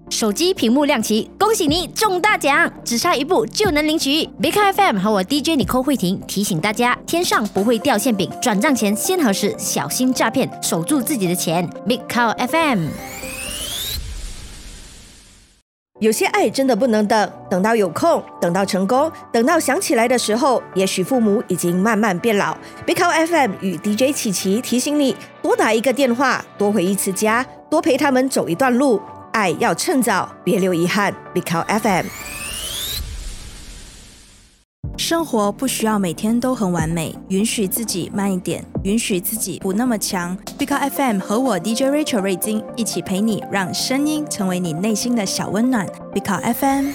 手机屏幕亮起，恭喜你中大奖，只差一步就能领取。Big Car FM 和我 DJ 尼寇慧婷提醒大家，天上不会掉馅饼，转账前先核实，小心诈骗，守住自己的钱。Big Car FM。 有些爱真的不能等，等到有空，等到成功，等到想起来的时候，也许父母已经慢慢变老。Big Car FM 与 DJ 琪琪提醒你，多打一个电话，多回一次家，多陪他们走一段路，爱要趁早，别留遗憾。Big Car FM。 生活不需要每天都很完美，允许自己慢一点，允许自己不那么强。Big Car FM 和我 DJ Rachel 瑞金一起陪你，让声音成为你内心的小温暖。Big Car FM。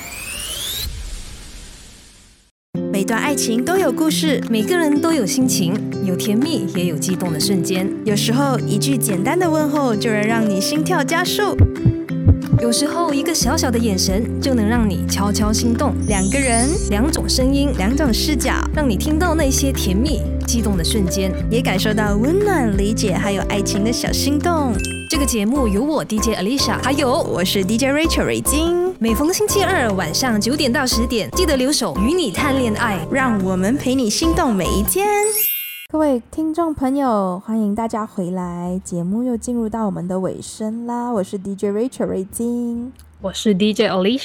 每段爱情都有故事， 每个人都有心情，有甜蜜也有激动的瞬间。 有时候一句简单的问候就能让你心跳加速， 有时候一个小小的眼神就能让你悄悄心动。 两个人， 两种声音， 两种视角， 让你听到那些甜蜜激动的瞬间， 也感受到温暖理解还有爱情的小心动。 这个节目由我 DJ Alicia 还有我是 DJ Rachel 瑞金， 每逢星期二晚上9点到10点，记得留守与你谈恋爱， 让我们陪你心动每一天。 各位听众朋友，欢迎大家回来，节目又进入到我们的尾声啦。我是 DJ Rachel 瑞金， 我是 DJ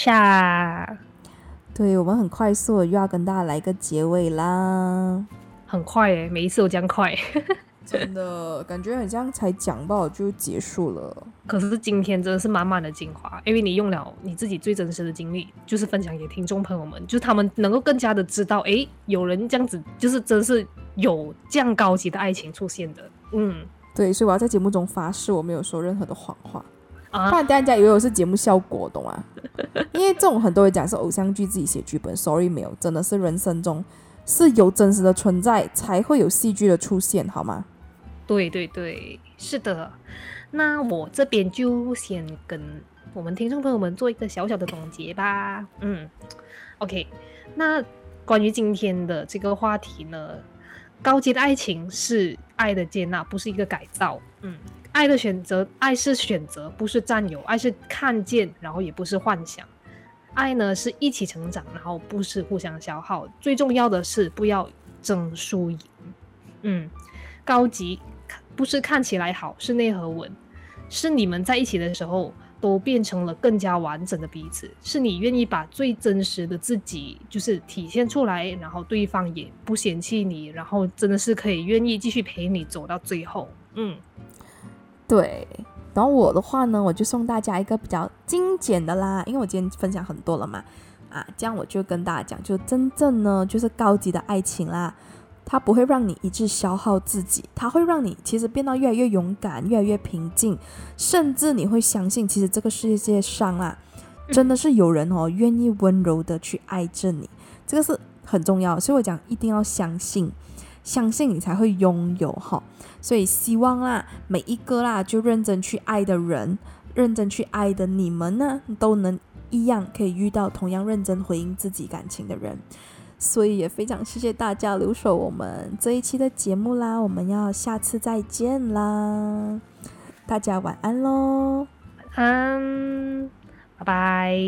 Alicia。 对，我们很快速又要跟大家来个结尾啦。 很快耶，每一次都这样快。 真的感觉很像才讲到就结束了。 可是今天真的是满满的精华，因为你用了你自己最真实的经历，就是分享给听众朋友们，就是他们能够更加的知道，有人这样子，就是真是有这样高级的爱情出现的。 对，所以我要在节目中发誓，我没有说任何的谎话，不然大家以为我是节目效果，懂吗？因为这种很多人讲是偶像剧自己写剧本 ，sorry 没有，真的是人生中是有真实的存在，才会有戏剧的出现，好吗？ 对对对，是的。那我这边就先跟我们听众朋友们做一个小小的总结吧。OK， 那关于今天的这个话题呢，高阶的爱情是爱的接纳，不是一个改造。爱的选择，爱是选择，不是占有；爱是看见，然后也不是幻想。爱呢是一起成长，然后不是互相消耗。最重要的是不要争输赢。高级不是看起来好，是内核稳，是你们在一起的时候都变成了更加完整的彼此，是你愿意把最真实的自己就是体现出来，然后对方也不嫌弃你，然后真的是可以愿意继续陪你走到最后。 对，然后我的话呢，我就送大家一个比较精简的啦，因为我今天分享很多了嘛，这样我就跟大家讲，就真正呢就是高级的爱情啦，它不会让你一直消耗自己，它会让你其实变得越来越勇敢，越来越平静，甚至你会相信其实这个世界上真的是有人愿意温柔的去爱着你，这个是很重要，所以我讲一定要相信你才会拥有所以希望每一个就认真去爱的人，认真去爱的你们呢，都能一样可以遇到同样认真回应自己感情的人。所以也非常谢谢大家留守我们这一期的节目啦，我们要下次再见啦，大家晚安咯。 拜拜。